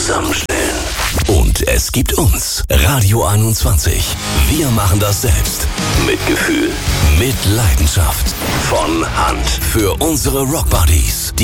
zusammenstellen. Und es gibt uns, Radio 21. Wir machen das selbst. Mit Gefühl, mit Leidenschaft. Von Hand. Für unsere Rockbuddies.